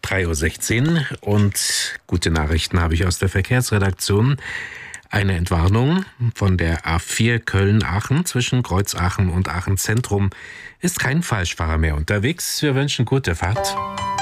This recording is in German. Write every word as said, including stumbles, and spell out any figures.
drei Uhr sechzehn und gute Nachrichten habe ich aus der Verkehrsredaktion. Eine Entwarnung von der A vier Köln-Aachen zwischen Kreuz-Aachen und Aachen Zentrum ist kein Falschfahrer mehr unterwegs. Wir wünschen gute Fahrt.